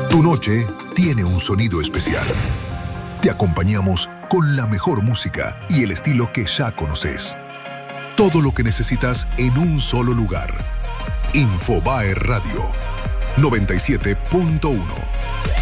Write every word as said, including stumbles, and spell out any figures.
Tu noche tiene un sonido especial. Te acompañamos con la mejor música y el estilo que ya conoces. Todo lo que necesitas en un solo lugar. Infobae Radio noventa y siete punto uno.